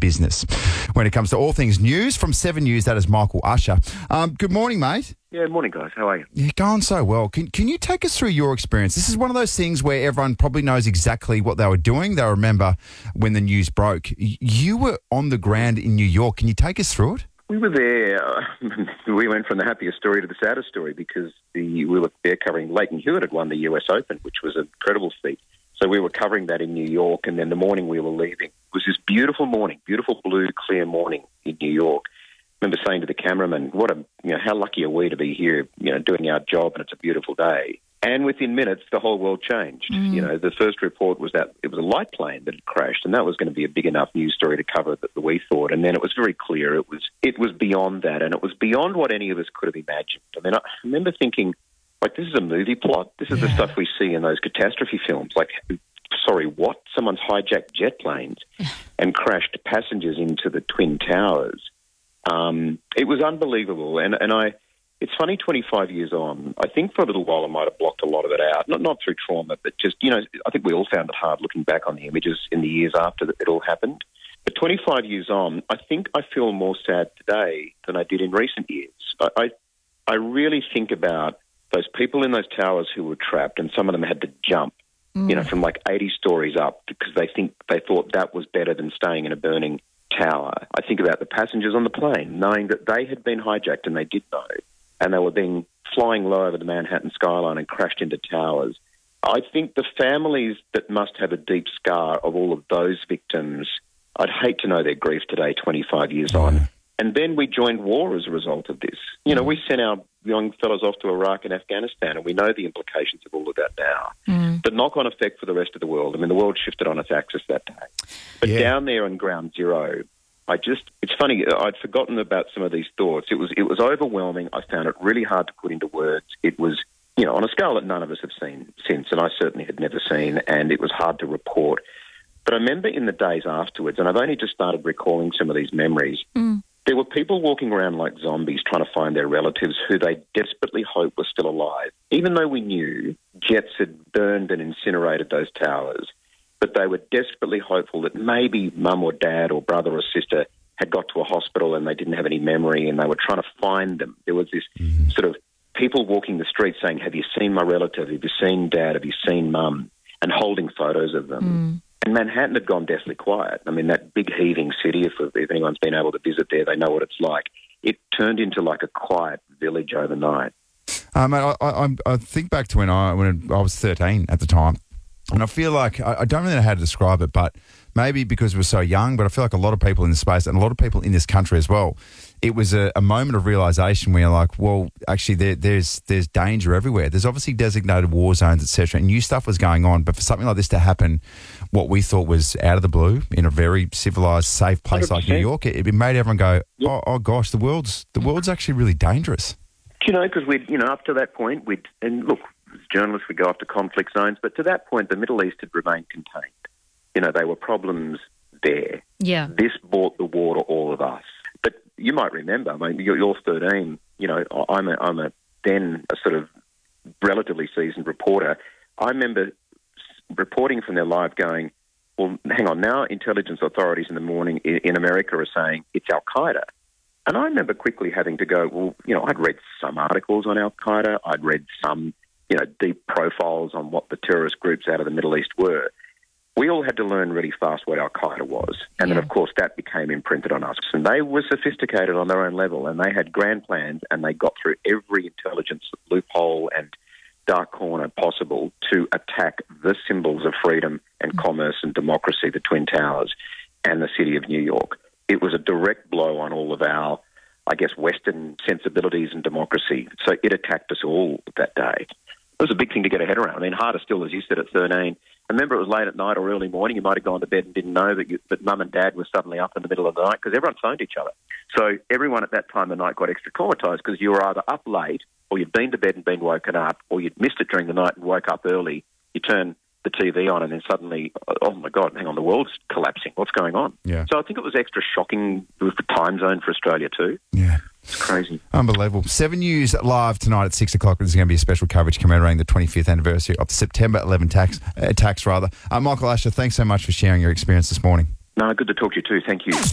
business. When it comes to all things news, from 7 News, that is Michael Usher. Good morning, mate. Yeah, morning, guys. How are you? Yeah, going so well. Can you take us through your experience? This is one of those things where everyone probably knows exactly what they were doing. They'll remember when the news broke. You were on the ground in New York. Can you take us through it? We were there. We went from the happiest story to the saddest story because we were there covering Leighton Hewitt had won the US Open, which was an incredible feat. So we were covering that in New York, and then the morning we were leaving, it was this beautiful morning, beautiful blue, clear morning in New York. I remember saying to the cameraman, how lucky are we to be here, doing our job, and it's a beautiful day. And within minutes, the whole world changed. The first report was that it was a light plane that had crashed, and that was going to be a big enough news story to cover that we thought. And then it was very clear it was beyond that, and it was beyond what any of us could have imagined. I mean, I remember thinking, this is a movie plot. This is the stuff we see in those catastrophe films. What? Someone's hijacked jet planes and crashed passengers into the Twin Towers. It was unbelievable, and it's funny, 25 years on, I think for a little while I might have blocked a lot of it out, not through trauma, but just, I think we all found it hard looking back on the images in the years after it all happened. But 25 years on, I think I feel more sad today than I did in recent years. I really think about those people in those towers who were trapped, and some of them had to jump, from 80 stories up because they thought that was better than staying in a burning tower. I think about the passengers on the plane, knowing that they had been hijacked, and they did know, and they were flying low over the Manhattan skyline and crashed into towers. I think the families that must have a deep scar of all of those victims, I'd hate to know their grief today, 25 years on. And then we joined war as a result of this. We sent our young fellows off to Iraq and Afghanistan, and we know the implications of all of that now. The knock-on effect for the rest of the world, the world shifted on its axis that day. But down there on ground zero, it's funny, I'd forgotten about some of these thoughts. It was overwhelming. I found it really hard to put into words. It was, on a scale that none of us have seen since, and I certainly had never seen, and it was hard to report. But I remember in the days afterwards, and I've only just started recalling some of these memories, there were people walking around like zombies trying to find their relatives who they desperately hoped were still alive. Even though we knew jets had burned and incinerated those towers, but they were desperately hopeful that maybe mum or dad or brother or sister had got to a hospital and they didn't have any memory and they were trying to find them. There was this sort of people walking the streets saying, have you seen my relative? Have you seen dad? Have you seen mum? And holding photos of them. And Manhattan had gone deathly quiet. That big heaving city, if anyone's been able to visit there, they know what it's like. It turned into like a quiet village overnight. I think back to when I was 13 at the time, and I feel like, I don't really know how to describe it, but maybe because we're so young, but I feel like a lot of people in this space and a lot of people in this country as well, it was a moment of realisation where you're like, well, actually there's danger everywhere. There's obviously designated war zones, etc. And new stuff was going on, but for something like this to happen, what we thought was out of the blue in a very civilised, safe place 100%. Like New York, it made everyone go, oh gosh, the world's actually really dangerous. Because up to that point, and look, as journalists, we go after conflict zones, but to that point, the Middle East had remained contained. There were problems there. Yeah. This brought the war to all of us. But you might remember, you're 13, I'm a sort of relatively seasoned reporter. I remember reporting from there live going, well, hang on, now intelligence authorities in the morning in America are saying it's Al-Qaeda. And I remember quickly having to go, well, I'd read some articles on Al-Qaeda. I'd read some, deep profiles on what the terrorist groups out of the Middle East were. We all had to learn really fast what Al-Qaeda was. And then, of course, that became imprinted on us. And they were sophisticated on their own level, and they had grand plans, and they got through every intelligence loophole and dark corner possible to attack the symbols of freedom and commerce and democracy, the Twin Towers and the city of New York. It was a direct blow on all of our, Western sensibilities and democracy. So it attacked us all that day. It was a big thing to get a head around. Harder still, as you said, at 13. I remember it was late at night or early morning. You might have gone to bed and didn't know that mum and dad were suddenly up in the middle of the night because everyone phoned each other. So everyone at that time of night got extra traumatised because you were either up late or you'd been to bed and been woken up, or you'd missed it during the night and woke up early. You turn the TV on and then suddenly, oh my God, hang on, the world's collapsing. What's going on? Yeah. So I think it was extra shocking with the time zone for Australia too. Yeah. It's crazy. Unbelievable. 7 News live tonight at 6 o'clock. There's going to be a special coverage commemorating the 25th anniversary of the September 11 attacks. Michael Usher, thanks so much for sharing your experience this morning. No, good to talk to you too. Thank you.